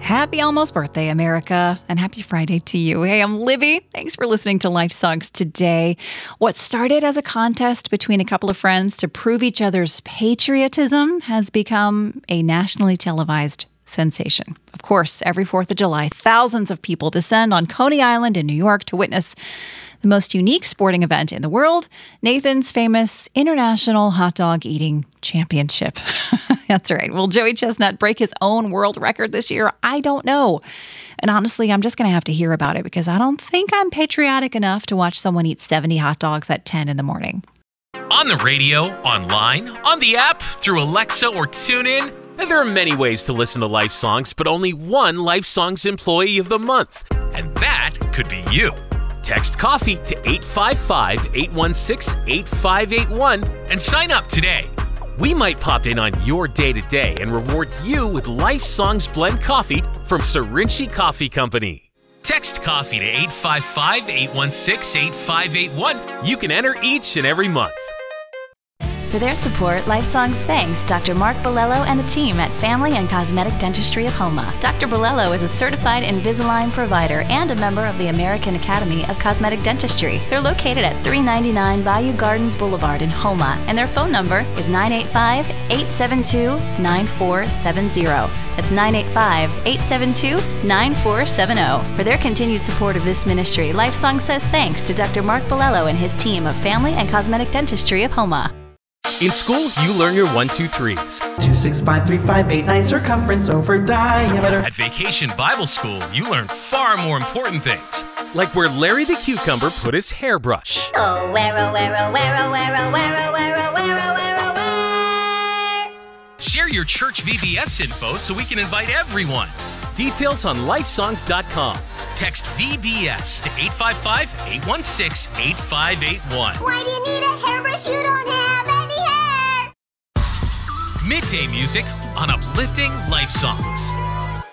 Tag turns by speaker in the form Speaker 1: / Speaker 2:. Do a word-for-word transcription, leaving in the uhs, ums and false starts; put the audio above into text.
Speaker 1: Happy almost birthday, America, and happy Friday to you. Hey, I'm Libby. Thanks for listening to Life Songs today. What started as a contest between a couple of friends to prove each other's patriotism has become a nationally televised sensation. Of course, every fourth of July, thousands of people descend on Coney Island in New York to witness the most unique sporting event in the world, Nathan's famous International Hot Dog Eating Championship. That's right. Will Joey Chestnut break his own world record this year? I don't know. And honestly, I'm just going to have to hear about it because I don't think I'm patriotic enough to watch someone eat seventy hot dogs at ten in the morning.
Speaker 2: On the radio, online, on the app, through Alexa or TuneIn, and there are many ways to listen to Life Songs, but only one Life Songs Employee of the Month. And that could be you. Text coffee to eight five five, eight one six, eight five eight one and sign up today. We might pop in on your day-to-day and reward you with Life Songs Blend Coffee from Serinchi Coffee Company. Text coffee to eight five five, eight one six, eight five eight one. You can enter each and every month.
Speaker 3: For their support, Life Songs thanks Doctor Mark Bolello and the team at Family and Cosmetic Dentistry of Homa. Doctor Bolello is a certified Invisalign provider and a member of the American Academy of Cosmetic Dentistry. They're located at three ninety-nine Bayou Gardens Boulevard in Homa, and their phone number is nine eight five, eight seven two, nine four seven zero. That's nine eight five, eight seven two, nine four seven zero. For their continued support of this ministry, Life Songs says thanks to Doctor Mark Bolello and his team of Family and Cosmetic Dentistry of Homa.
Speaker 2: In school, you learn your one, two, threes.
Speaker 4: Two, six, five, three, five, eight, nine, circumference over diameter.
Speaker 2: At Vacation Bible School, you learn far more important things, like where Larry the Cucumber put his hairbrush.
Speaker 5: Oh, where, oh, where, oh, where, oh, where, oh, where, oh, where, oh, where, oh, where, oh, where.
Speaker 2: Share your church V B S info so we can invite everyone. Details on lifesongs dot com. Text V B S to eight five five, eight one six, eight five eight one.
Speaker 5: Why do you need a hairbrush? You don't have any hair.
Speaker 2: Midday music on Uplifting Life Songs.